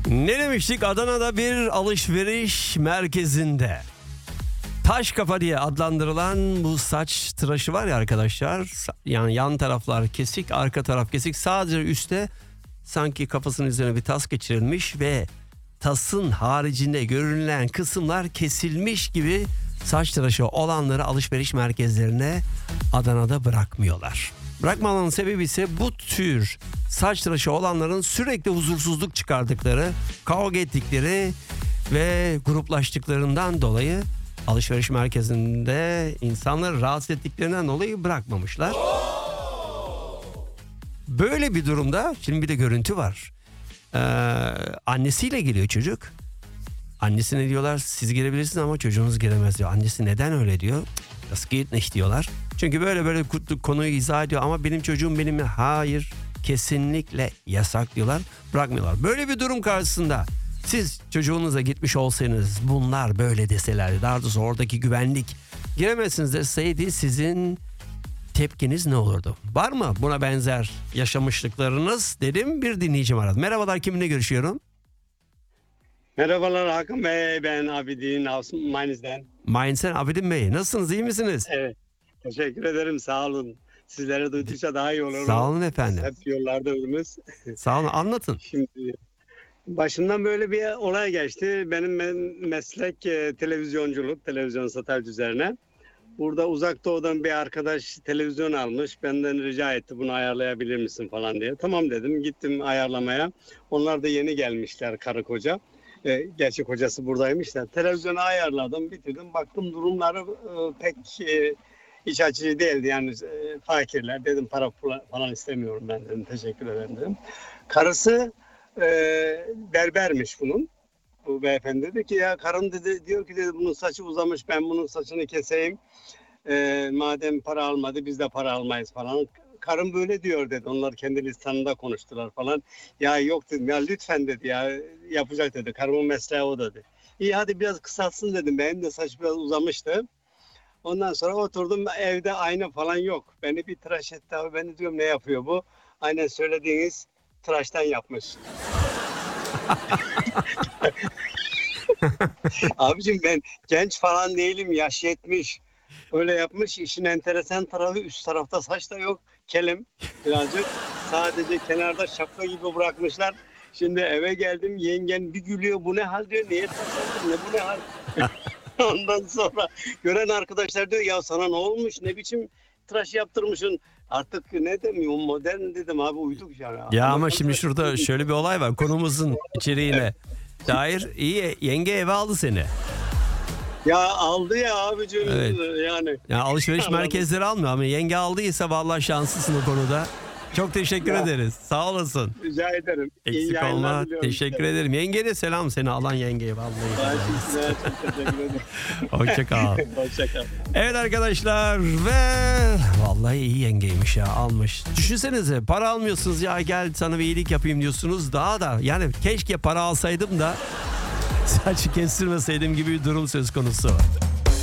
Ne demiştik? Adana'da bir alışveriş merkezinde taş kafa diye adlandırılan bu saç tıraşı var ya arkadaşlar. Yani yan taraflar kesik, arka taraf kesik. Sadece üstte sanki kafasının üzerine bir tas geçirilmiş ve tasın haricinde görünen kısımlar kesilmiş gibi saç tıraşı olanları alışveriş merkezlerine Adana'da bırakmıyorlar. Bırakmamanın sebebi ise bu tür saç tıraşı olanların sürekli huzursuzluk çıkardıkları, kavga ettikleri ve gruplaştıklarından dolayı alışveriş merkezinde insanları rahatsız ettiklerinden dolayı bırakmamışlar. Böyle bir durumda şimdi bir de görüntü var. Annesiyle geliyor çocuk. Annesine diyorlar siz girebilirsiniz ama çocuğunuz giremez diyor. Annesi neden öyle diyor. Das geht nicht diyorlar. Çünkü böyle konuyu izah ediyor ama benim çocuğum benimle hayır kesinlikle yasak diyorlar. Bırakmıyorlar. Böyle bir durum karşısında siz çocuğunuza gitmiş olsaydınız bunlar böyle deselerdi. Daha doğrusu oradaki güvenlik giremezsiniz deseydi sizin tepkiniz ne olurdu? Var mı buna benzer yaşamışlıklarınız dedim bir dinleyicim aradı. Merhabalar kiminle görüşüyorum? Merhabalar Hakan Bey, ben Abidin Mainz'den. Mainz'den Abidin Bey. Nasılsınız, iyi misiniz? Evet, teşekkür ederim, sağ olun. Sizlere duydukça daha iyi olur. Sağ olun efendim. Hep yollarda önümüz. Sağ olun, anlatın. Şimdi başımdan böyle bir olay geçti. Benim meslek televizyonculuk, televizyon satış üzerine. Burada Uzak Doğu'dan bir arkadaş televizyon almış. Benden rica etti bunu ayarlayabilir misin falan diye. Tamam dedim, gittim ayarlamaya. Onlar da yeni gelmişler karı koca. Gerçi kocası buradaymış da. Televizyonu ayarladım, bitirdim. Baktım durumları pek iç açıcı değildi. Yani fakirler. Dedim para falan istemiyorum ben dedim. Teşekkür ederim dedim. Karısı berbermiş bunun. Bu beyefendi dedi ki ya karım dedi diyor ki dedi bunun saçı uzamış ben bunun saçını keseyim. Madem para almadı biz de para almayız falan. Karım böyle diyor dedi. Onlar kendi lisanında konuştular falan. Ya yok dedim ya lütfen dedi ya yapacak dedi. Karımın mesleği o dedi. İyi hadi biraz kısaltsın dedim. Benim de saç biraz uzamıştı. Ondan sonra oturdum evde ayna falan yok. Beni bir tıraş etti abi. Ben de diyorum ne yapıyor bu? Aynen söylediğiniz tıraştan yapmış. Abicim ben genç falan değilim. Yaş 70. Öyle yapmış. İşin enteresan tarafı üst tarafta saç da yok. Kelim birazcık. Sadece kenarda şapka gibi bırakmışlar. Şimdi eve geldim. Yengen bir gülüyor. Bu ne hal diyor. Niye taşındın? Ne bu ne hal? Ondan sonra gören arkadaşlar diyor ya sana ne olmuş? Ne biçim tıraş yaptırmışsın? Artık ne demiyorum modern dedim abi uyduk yani. Ya ama şimdi şurada şöyle bir olay var. Konumuzun içeriğine dair iyi yenge eve aldı seni. Ya aldı ya abicim Evet. yani. Ya alışveriş merkezleri almıyor ama yenge aldıysa vallahi şanslısın o konuda. Çok teşekkür ederiz. Sağ olasın. Rica ederim. İyi Eksik yayınlar olma. diliyorum Teşekkür size. ederim. Yenge de selam seni alan yengeye vallahi. Ben size çok teşekkür ederim. Hoşça kal. Hoşça kal. Evet arkadaşlar ve vallahi iyi yengeymiş ya almış. Düşünsenize para almıyorsunuz ya gel sana bir iyilik yapayım diyorsunuz. Daha da yani keşke para alsaydım da saçı kestirmeseydim gibi bir durum söz konusu.